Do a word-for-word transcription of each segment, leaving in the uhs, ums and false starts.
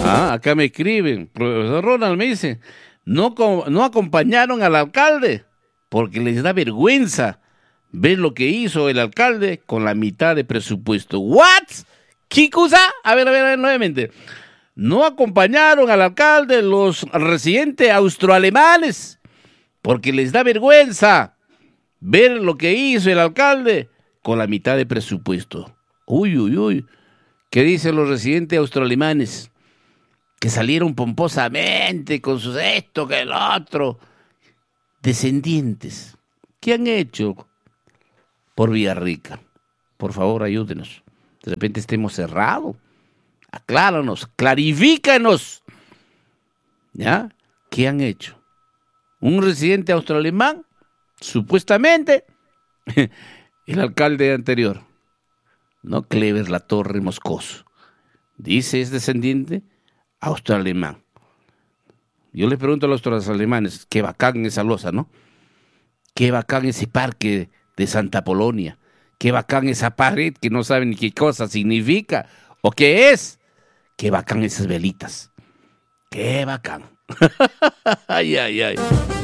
Ah, acá me escriben, profesor Ronald me dice, no, no acompañaron al alcalde porque les da vergüenza ver lo que hizo el alcalde con la mitad de presupuesto. ¿What? ¿Qué cosa? A ver, a ver, a ver, nuevamente. No acompañaron al alcalde los residentes austroalemanes porque les da vergüenza ver lo que hizo el alcalde con la mitad de presupuesto. Uy, uy, uy. ¿Qué dicen los residentes austroalemanes? Que salieron pomposamente con sus esto, que el otro. Descendientes. ¿Qué han hecho por Villarrica? Por favor, ayúdenos. De repente estemos cerrados. Acláranos, clarifícanos. ¿Ya? ¿Qué han hecho? Un residente austroalemán, supuestamente, el alcalde anterior, ¿no? Clever Latorre Moscoso. Dice, es descendiente austroalemán. Yo les pregunto a los austroalemanes, qué bacán esa losa, ¿no? Qué bacán ese parque de Santa Polonia. Qué bacán esa pared que no saben ni qué cosa significa o qué es. Qué bacán esas velitas. Qué bacán. Ay, ay, ay.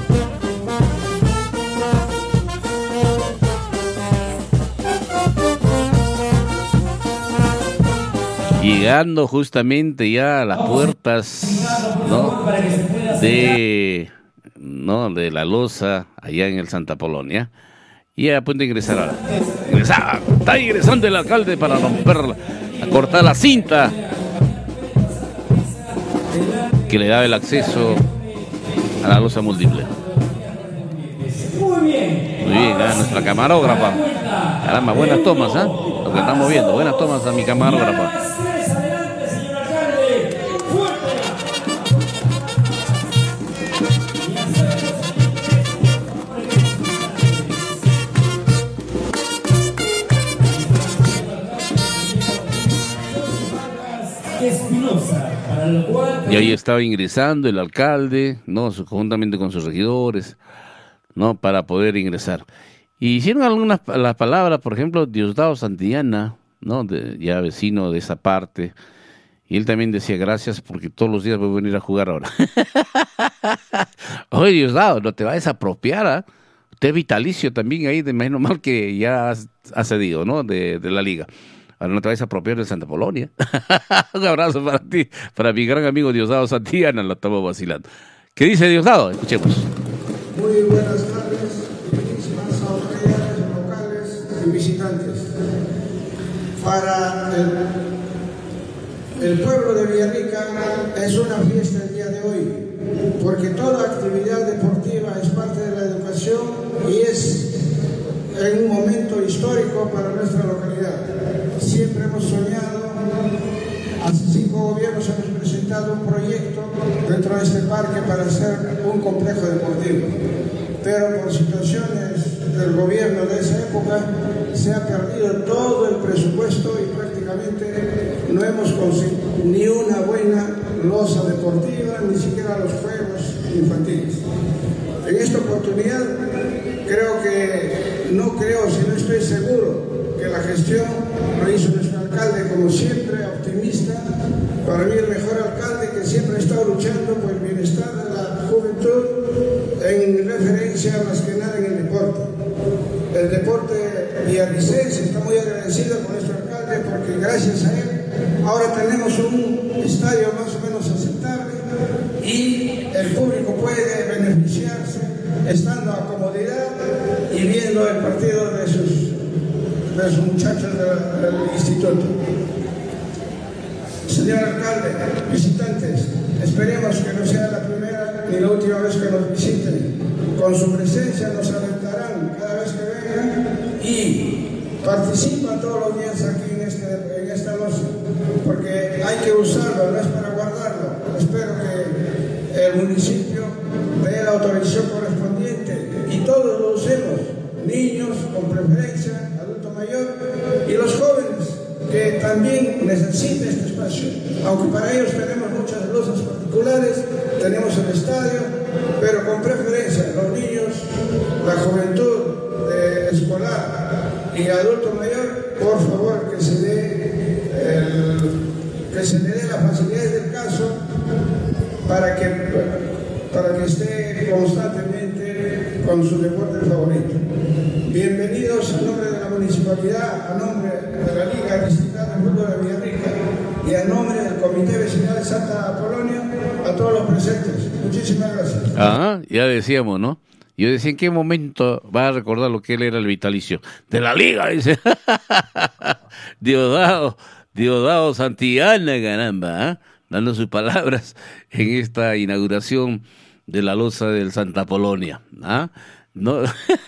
Llegando justamente ya a las puertas, ¿no? de, ¿no? de la loza allá en el Santa Polonia. Y a punto de ingresar ahora. Ingresaba, está ingresando el alcalde para romperla, a cortar la cinta que le daba el acceso a la loza múltiple. Muy bien, Muy bien, ¿eh? Nuestra camarógrafa. Caramba, buenas tomas, ¿eh? Lo que estamos viendo, buenas tomas a mi camarógrafa. Y ahí estaba ingresando el alcalde, ¿no? Juntamente con sus regidores, ¿no? Para poder ingresar. Y hicieron algunas las palabras, por ejemplo, Diosdado Santillana, ¿no? De, ya vecino de esa parte. Y él también decía gracias porque todos los días voy a venir a jugar ahora. Oye, Diosdado, no te vayas a apropiar, ¿eh? Usted es vitalicio también ahí, de menos mal que ya has, has cedido, ¿no? De, de la liga. Ahora no te vayas a apropiar de Santa Polonia. Un abrazo para ti, para mi gran amigo Diosdado Santillana, lo estamos vacilando. ¿Qué dice Diosdado? Escuchemos. Muy buenas tardes, muchísimas autoridades locales y visitantes. Para el, el pueblo de Villarrica es una fiesta el día de hoy, porque toda actividad deportiva es parte de la educación y es en un momento histórico para nuestra localidad. Siempre hemos soñado, hace cinco gobiernos hemos presentado un proyecto dentro de este parque para hacer un complejo deportivo, pero por situaciones del gobierno de esa época se ha perdido todo el presupuesto y prácticamente no hemos conseguido ni una buena losa deportiva, ni siquiera los juegos infantiles. En esta oportunidad creo que, no creo, sino estoy seguro que la gestión lo hizo nuestro alcalde, como siempre, optimista. Para mí el mejor alcalde que siempre ha estado luchando por el bienestar de la juventud en referencia más que nada en el deporte. El deporte villarricense está muy agradecido con nuestro alcalde porque gracias a él ahora tenemos un estadio más o menos aceptable y el público puede beneficiarse estando a comodidad y viendo el partido de sus de sus muchachos del, del instituto. Señor alcalde, visitantes, esperemos que no sea la primera ni la última vez que nos visiten. Con su presencia nos alentarán cada vez que vengan y participan todos los días aquí en, este, en esta loza, porque hay que usarlo, no es para guardarlo. Espero que el municipio dé la autorización correspondiente y todos lo usemos, niños con preferencia, adulto mayor y los jóvenes que también necesiten este espacio, aunque para ellos tenemos muchas losas particulares, tenemos el estadio, pero con preferencia los niños, la juventud eh, escolar y adulto mayor, por favor que se dé el, que se le dé las facilidades del caso para que, para que esté constantemente con su deporte favorito. Bienvenidos a nombre de la municipalidad, a nombre de la Liga Distrital de Fútbol de Villarrica y a nombre del Comité Vecinal de Santa Apolonia, a todos los presentes. Muchísimas gracias. Ajá, ya decíamos, ¿no? Yo decía, ¿en qué momento va a recordar lo que él era el vitalicio? De la Liga, dice. Diosdado, Diosdado Santillana, caramba, ¿eh? Dando sus palabras en esta inauguración de la loza del Santa Apolonia. ¿Ah? No.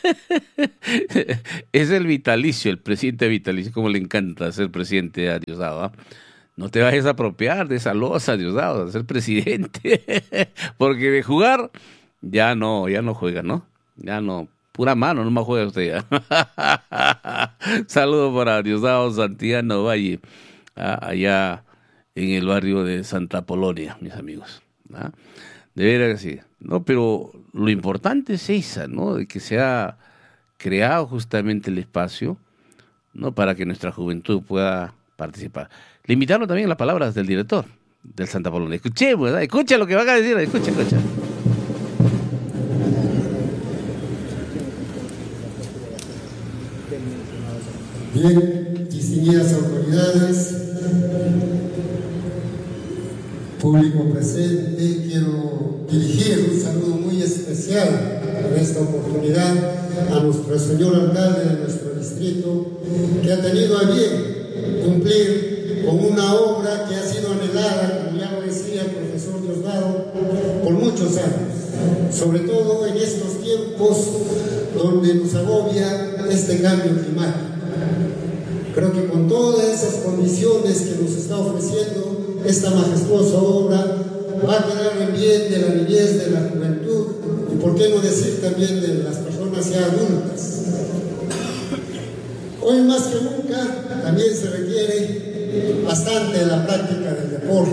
Es el vitalicio, el presidente vitalicio, como le encanta ser presidente a Diosdado. ¿eh? No te vayas a apropiar de esa loza, Diosdado, de ser presidente. Porque de jugar, ya no, ya no juega, ¿no? Ya no. Pura mano, no más juega usted ya. Saludos para Diosdado Santillana Valle, allá en el barrio de Santa Apolonia, mis amigos. ¿Ah? De veras que sí. No, pero lo importante es esa, ¿no? De que se ha creado justamente el espacio, ¿no? Para que nuestra juventud pueda participar. Le invitaron también las palabras del director del Santa Apolonia. Escuchemos, ¿verdad? Escucha lo que va a decir, escucha, escucha. Bien, distinguidas autoridades, público presente, quiero dirigir un saludo muy especial en esta oportunidad a nuestro señor alcalde de nuestro distrito, que ha tenido a bien cumplir con una obra que ha sido anhelada, como ya lo decía el profesor Diosdado, por muchos años, sobre todo en estos tiempos donde nos agobia este cambio climático. Creo que con todas esas condiciones que nos está ofreciendo esta majestuosa obra, va a quedar en bien de la niñez, de la juventud, y por qué no decir también de las personas ya adultas. Hoy más que nunca también se requiere bastante de la práctica del deporte.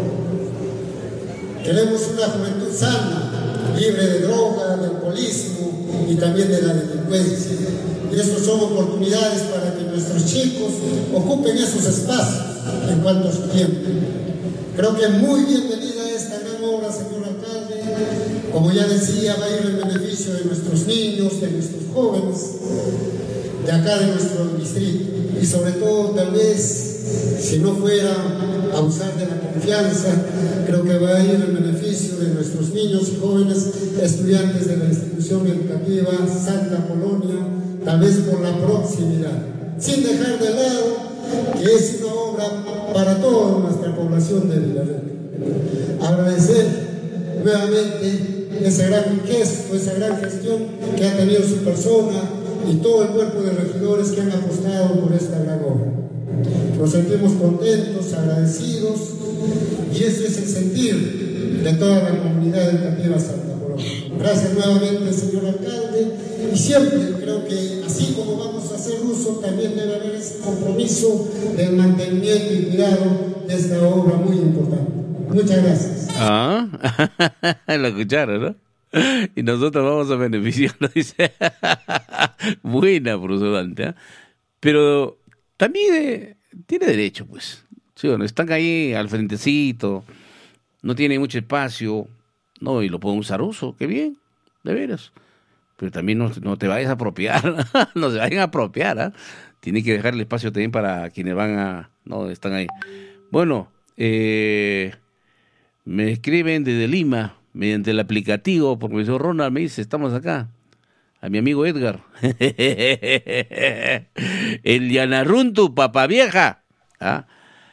Queremos una juventud sana, libre de droga, de alcoholismo y también de la delincuencia. Y estas son oportunidades para que nuestros chicos ocupen esos espacios en cuanto a su tiempo. Creo que muy bienvenida esta gran obra, señor alcalde. Como ya decía, va a ir en beneficio de nuestros niños, de nuestros jóvenes, de acá de nuestro distrito. Y sobre todo, tal vez, si no fuera a usar de la confianza, creo que va a ir en beneficio de nuestros niños y jóvenes estudiantes de la institución educativa Santa Apolonia, tal vez por la proximidad, sin dejar de lado que es una obra para toda nuestra población de Villarrica. Agradecer nuevamente ese gran gesto, esa gran gestión que ha tenido su persona y todo el cuerpo de regidores que han apostado por esta gran obra. Nos sentimos contentos, agradecidos, y ese es el sentir de toda la comunidad educativa Santa Apolonia. Gracias nuevamente, señor alcalde, y siempre creo que así como vamos a hacer uso, también debe haber ese compromiso del mantenimiento y cuidado de esta obra muy importante. Muchas gracias. Ah, la escucharon, ¿no? Y nosotros vamos a beneficiarlo, dice. Buena, profesor Dante, ¿eh? Pero también eh, tiene derecho, pues. Sí, bueno, están ahí al frentecito, no tiene mucho espacio, no, y lo pueden usar uso, qué bien, de veras. Pero también no, no te vayas a apropiar, no se vayan a apropiar, ¿eh? Tiene que dejar el espacio también para quienes van a, no, están ahí. Bueno, eh, me escriben desde Lima, mediante el aplicativo, profesor Ronald me dice, estamos acá. A mi amigo Edgar. El Yanaruntu, papa vieja. ¿Ah?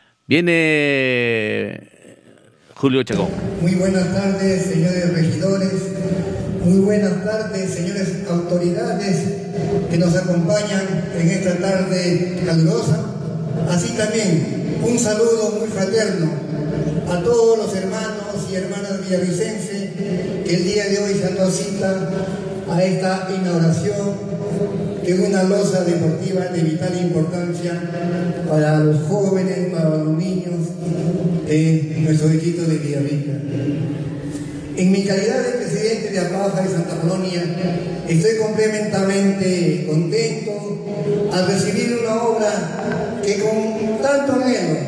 Viene Julio Chacón. Muy buenas tardes, señores regidores. Muy buenas tardes, señores autoridades que nos acompañan en esta tarde calurosa. Así también, un saludo muy fraterno a todos los hermanos y hermanas villarricenses que el día de hoy se han dado cita a esta inauguración de una loza deportiva de vital importancia para los jóvenes, para los niños de nuestro distrito de Villarrica. En mi calidad de presidente de APAFA de Santa Apolonia, estoy completamente contento al recibir una obra que con tanto anhelo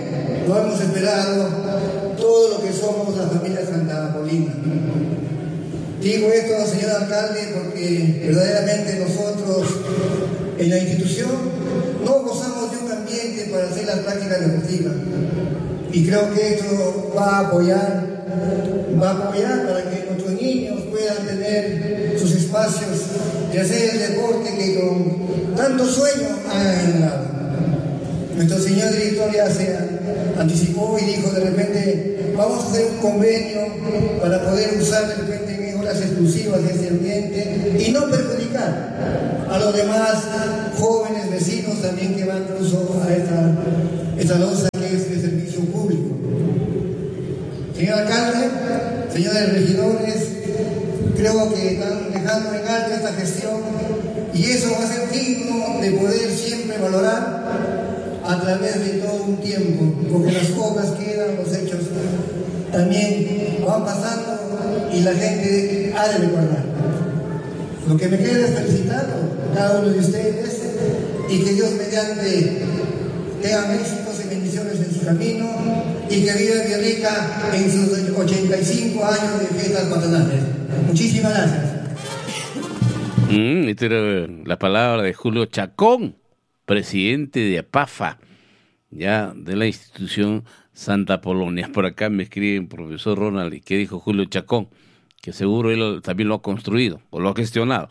lo hemos esperado todo lo que somos la familia Santa Paulina. Digo esto, señor alcalde, porque verdaderamente nosotros en la institución no gozamos de un ambiente para hacer las prácticas deportivas. Y creo que esto va a apoyar, va a apoyar para que nuestros niños puedan tener sus espacios de hacer el deporte que con tanto sueño han anhelado. Nuestro señor director ya se anticipó y dijo de repente, vamos a hacer un convenio para poder usar de repente en horas exclusivas de este ambiente y no perjudicar a los demás jóvenes vecinos también que van incluso a esta, esta loza que es de servicio público. Señor alcalde, señores regidores, creo que están dejando en alto esta gestión y eso va a ser digno de poder siempre valorar a través de todo un tiempo, porque las cosas quedan, los hechos también van pasando y la gente ha de recordar. Lo que me queda es felicitar a cada uno de ustedes y que Dios mediante tengan éxitos y bendiciones en su camino y que viva Villarrica en sus ochenta y cinco años de fiestas patronales. Muchísimas gracias. Mm, esta era la palabra de Julio Chacón, presidente de APAFA, ya de la institución Santa Polonia. Por acá me escriben, profesor Ronald, ¿y qué dijo Julio Chacón? Que seguro él también lo ha construido o lo ha gestionado.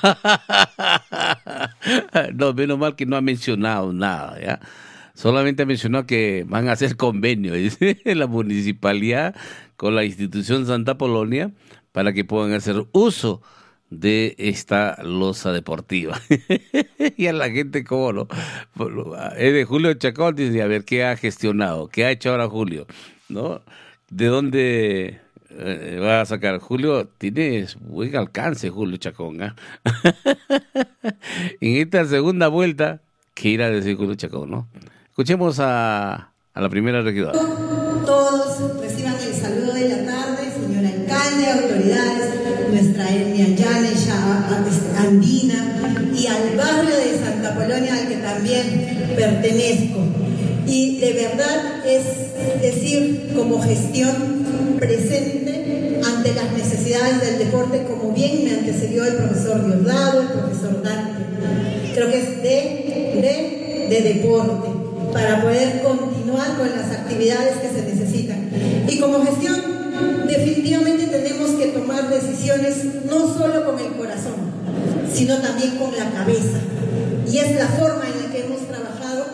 No, menos mal que no ha mencionado nada, ¿ya? Solamente ha mencionado que van a hacer convenio, dice, la municipalidad con la institución Santa Polonia para que puedan hacer uso de esta loza deportiva. Y a la gente, ¿cómo no? Es de Julio Chacón, dice, a ver, ¿qué ha gestionado? ¿Qué ha hecho ahora Julio? ¿No? ¿De dónde eh, va a sacar? Julio, tienes buen alcance, Julio Chacón, ¿eh? En esta segunda vuelta, ¿qué irá a decir Julio Chacón, no? Escuchemos a, a la primera regidora. Todos reciban el saludo de la tarde, señor alcalde, autoridades, nuestra etnia llana andina y al barrio de Santa Polonia al que también pertenezco. Y de verdad es decir, como gestión presente ante las necesidades del deporte, como bien me antecedió el profesor Diosdado, el profesor Dante. Creo que es de, de, de deporte, para poder continuar con las actividades que se necesitan. Y como gestión, definitivamente tenemos que tomar decisiones no solo con el corazón, sino también con la cabeza. Y es la forma en la que hemos trabajado,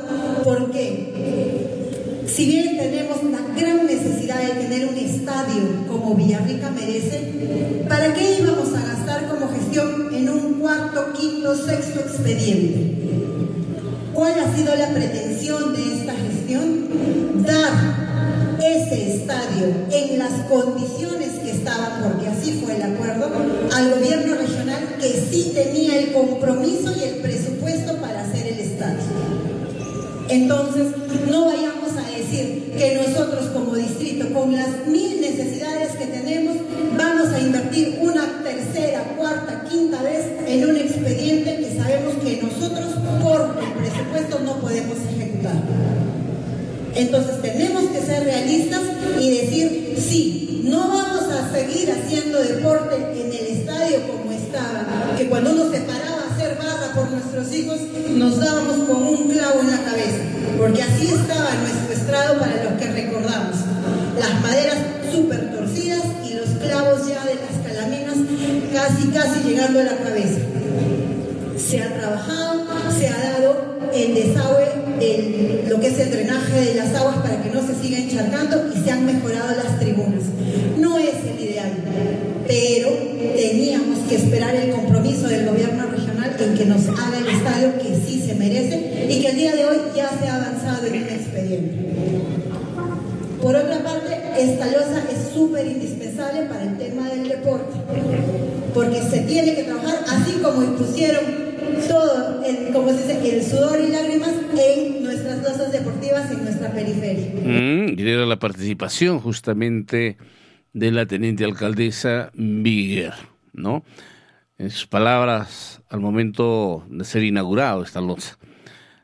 porque si bien tenemos la gran necesidad de tener un estadio como Villarrica merece, ¿para qué íbamos a gastar como gestión en un cuarto, quinto, sexto expediente? ¿Cuál ha sido la pretensión de esta gestión? Dar ese estadio en las condiciones que estaban, porque así fue el acuerdo, al gobierno regional que sí tenía el compromiso y el presupuesto para hacer el estadio. Entonces, no vayamos a decir que nosotros como distrito, con las mil necesidades que tenemos, vamos a invertir una tercera, cuarta, quinta vez en un expediente que sabemos que nosotros por el presupuesto no podemos ejecutar. Entonces tenemos que ser realistas y decir, sí, no vamos a seguir haciendo deporte en el estadio como estaba, que cuando uno se paraba a hacer barra por nuestros hijos, nos dábamos con un clavo en la cabeza, porque así estaba nuestro estrado para los que recordamos. Las maderas súper torcidas y los clavos ya de las calaminas casi, casi llegando a la cabeza. Se ha trabajado, se ha dado el desagüe, el, lo que es el drenaje de las aguas para que no se siga encharcando y se han mejorado las tribunas. No es el ideal, pero teníamos que esperar el compromiso del gobierno regional en que nos haga el estadio que sí se merece y que el día de hoy ya se ha avanzado en un expediente. Por otra parte, esta loza es súper indispensable para el tema del deporte, porque se tiene que trabajar así como impusieron todo, el, como se dice, el sudor y lágrimas en nuestras losas deportivas en nuestra periferia. Mm, y era la participación justamente de la teniente alcaldesa Biguer, ¿no? En sus palabras al momento de ser inaugurado esta loza.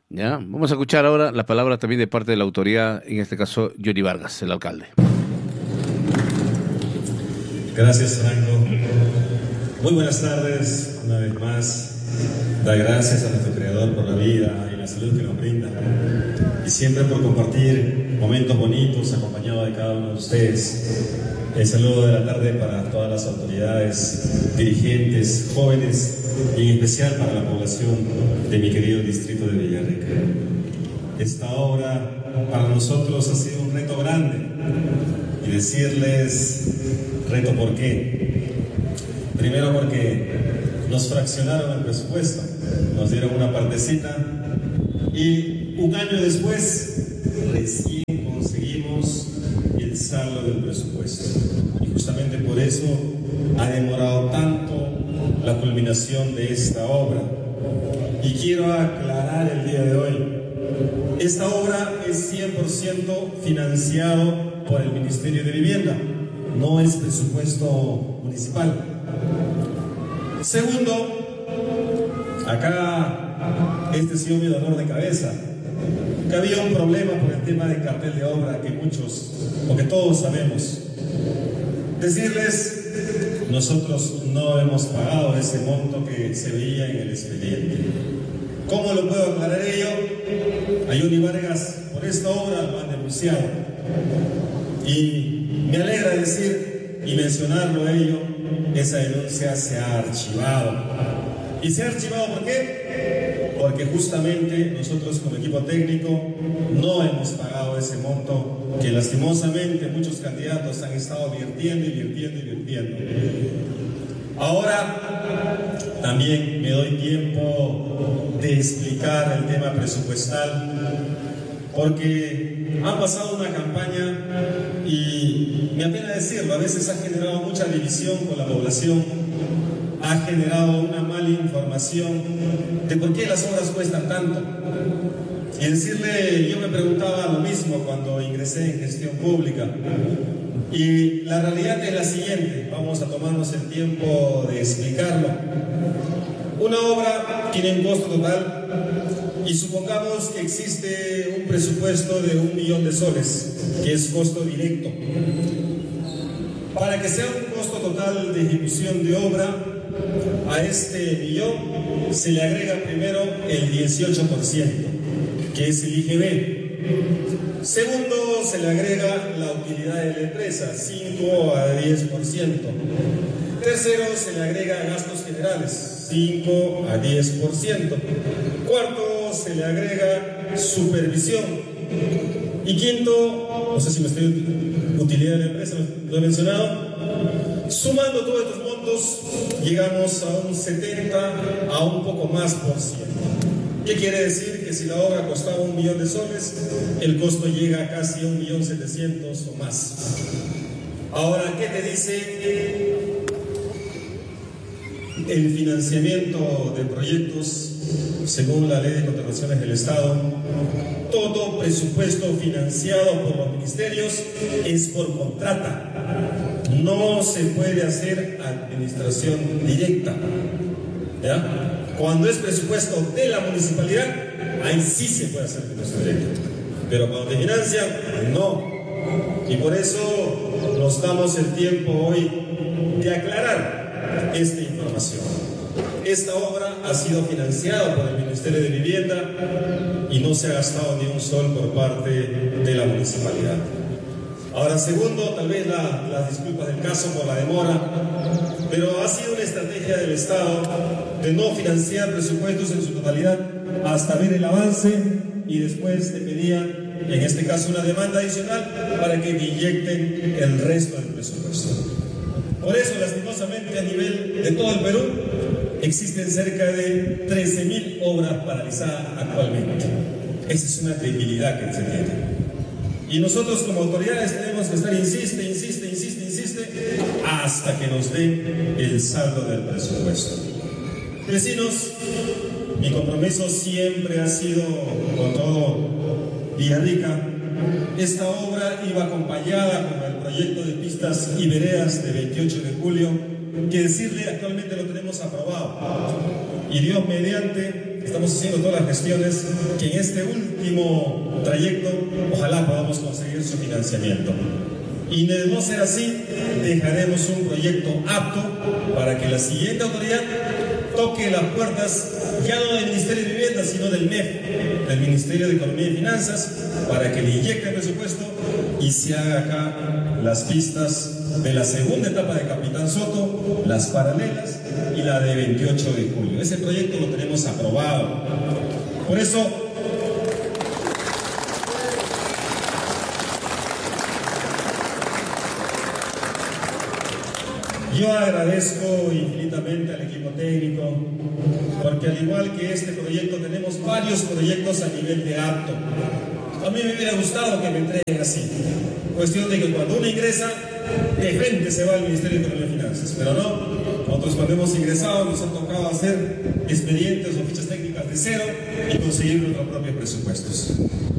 ¿Ya? Vamos a escuchar ahora la palabra también de parte de la autoridad, en este caso, Johnny Vargas, el alcalde. Gracias, Franco. Muy buenas tardes, una vez más. Da gracias a nuestro Creador por la vida y la salud que nos brinda. Y siempre por compartir momentos bonitos acompañado de cada uno de ustedes. El saludo de la tarde para todas las autoridades, dirigentes, jóvenes y en especial para la población de mi querido distrito de Villarrica. Esta obra para nosotros ha sido un reto grande y decirles reto por qué. Primero porque nos fraccionaron el presupuesto, nos dieron una partecita y un año después recién conseguimos el saldo del presupuesto. Y justamente por eso ha demorado tanto la culminación de esta obra. Y quiero aclarar el día de hoy, esta obra es cien por ciento financiado por el Ministerio de Vivienda, no es presupuesto municipal. Segundo, acá este ha sido mi dolor de cabeza, que había un problema por el tema del cartel de obra que muchos, o que todos sabemos. Decirles, nosotros no hemos pagado ese monto que se veía en el expediente. ¿Cómo lo puedo aclarar ello? A Johnny Vargas por esta obra lo han denunciado. Y me alegra decir y mencionarlo ello, esa denuncia se ha archivado. ¿Y se ha archivado por qué? Porque justamente nosotros como equipo técnico no hemos pagado ese monto que lastimosamente muchos candidatos han estado virtiendo y virtiendo y virtiendo. Ahora también me doy tiempo de explicar el tema presupuestal, porque ha pasado una campaña y me apena decirlo, a veces ha generado mucha división con la población, ha generado una mala información de por qué las obras cuestan tanto. Y decirle, yo me preguntaba lo mismo cuando ingresé en gestión pública. Y la realidad es la siguiente, vamos a tomarnos el tiempo de explicarlo. Una obra tiene un costo total y supongamos que existe un presupuesto de un millón de soles, que es costo directo. Para que sea un costo total de ejecución de obra, a este millón se le agrega primero el dieciocho por ciento, que es el I G B. Segundo, se le agrega la utilidad de la empresa, cinco a diez por ciento. Tercero, se le agrega gastos generales, cinco a diez por ciento. Cuarto, se le agrega supervisión. Y quinto, no sé si me estoy utilidad de la empresa, lo he mencionado. Sumando todos estos montos, llegamos a un setenta a un poco más por ciento. ¿Qué quiere decir? Que si la obra costaba un millón de soles, el costo llega a casi un millón setecientos o más. Ahora, ¿qué te dice el financiamiento de proyectos según la Ley de Contrataciones del Estado? Todo presupuesto financiado por los ministerios es por contrata. No se puede hacer administración directa. ¿Ya? Cuando es presupuesto de la municipalidad, ahí sí se puede hacer administración directa. Pero cuando te financian, no. Y por eso nos damos el tiempo hoy de aclarar esta información. Esta obra ha sido financiada por el Ministerio de Vivienda y no se ha gastado ni un sol por parte de la municipalidad. Ahora, segundo, tal vez la, las disculpas del caso por la demora, pero ha sido una estrategia del Estado de no financiar presupuestos en su totalidad hasta ver el avance y después te pedían, en este caso, una demanda adicional para que te inyecten el resto del presupuesto. Por eso, lastimosamente, a nivel de todo el Perú, existen cerca de trece mil obras paralizadas actualmente. Esa es una debilidad que se tiene. Y nosotros como autoridades tenemos que estar, insiste, insiste, insiste, insiste, hasta que nos den el saldo del presupuesto. Vecinos, mi compromiso siempre ha sido con todo Villarrica. Esta obra iba acompañada con el proyecto de pistas y veredas de veintiocho de julio, que decirle actualmente lo tenemos aprobado. Y Dios mediante, estamos haciendo todas las gestiones que en este último trayecto ojalá podamos conseguir su financiamiento. Y de no ser así, dejaremos un proyecto apto para que la siguiente autoridad toque las puertas ya no del Ministerio de Vivienda, sino del M E F, del Ministerio de Economía y Finanzas, para que le inyecte el presupuesto y se haga acá las pistas de la segunda etapa de Capitán Soto, las paralelas y la de veintiocho de julio. Ese proyecto lo tenemos aprobado. Por eso, yo agradezco infinitamente al equipo técnico, porque al igual que este proyecto, tenemos varios proyectos a nivel de acto. A mí me hubiera gustado que me entreguen así. Cuestión de que cuando uno ingresa, de frente se va al Ministerio de Economía y Finanzas, pero no. Nosotros cuando hemos ingresado nos ha tocado hacer expedientes o fichas técnicas de cero y conseguir nuestros propios presupuestos.